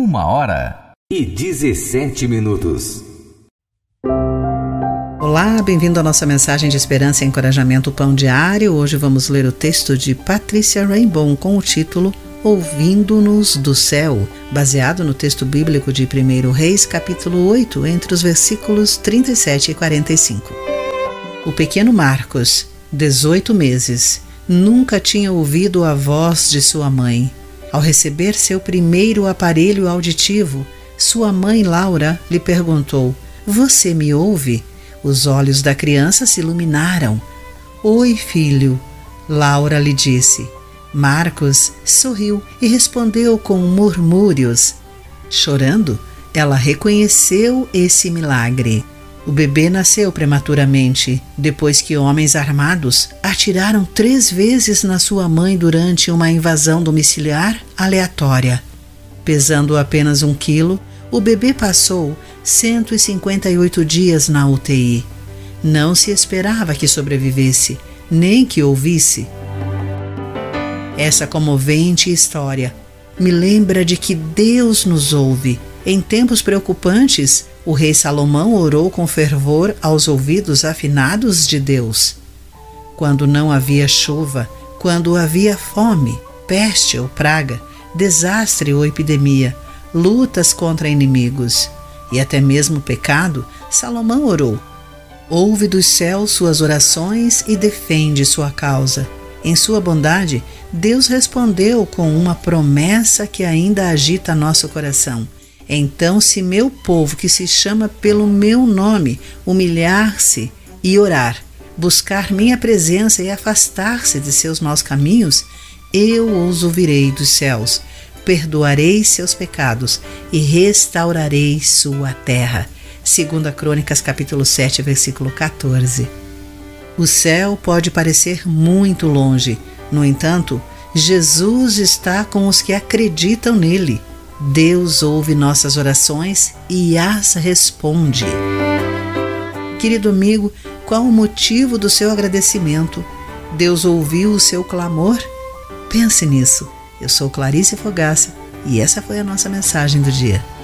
1h17. Olá, bem-vindo à nossa mensagem de esperança e encorajamento Pão Diário. Hoje vamos ler o texto de Patrícia Rainbow com o título Ouvindo-nos do Céu, baseado no texto bíblico de 1 Reis, capítulo 8, entre os versículos 37 e 45. O pequeno Marcos, 18 meses, nunca tinha ouvido a voz de sua mãe. Ao receber seu primeiro aparelho auditivo, sua mãe Laura lhe perguntou: "Você me ouve?" Os olhos da criança se iluminaram. "Oi, filho", Laura lhe disse. Marcos sorriu e respondeu com murmúrios. Chorando, ela reconheceu esse milagre. O bebê nasceu prematuramente, depois que homens armados atiraram 3 vezes na sua mãe durante uma invasão domiciliar aleatória. Pesando apenas 1 quilo, o bebê passou 158 dias na UTI. Não se esperava que sobrevivesse, nem que ouvisse. Essa comovente história me lembra de que Deus nos ouve. Em tempos preocupantes, o rei Salomão orou com fervor aos ouvidos afinados de Deus. Quando não havia chuva, quando havia fome, peste ou praga, desastre ou epidemia, lutas contra inimigos e até mesmo pecado, Salomão orou. Ouve dos céus suas orações e defende sua causa. Em sua bondade, Deus respondeu com uma promessa que ainda agita nosso coração. Então, se meu povo, que se chama pelo meu nome, humilhar-se e orar, buscar minha presença e afastar-se de seus maus caminhos, eu os ouvirei dos céus, perdoarei seus pecados e restaurarei sua terra. 2 Crônicas, capítulo 7, versículo 14. O céu pode parecer muito longe, no entanto, Jesus está com os que acreditam nele. Deus ouve nossas orações e as responde. Querido amigo, qual o motivo do seu agradecimento? Deus ouviu o seu clamor? Pense nisso. Eu sou Clarice Fogaça e essa foi a nossa mensagem do dia.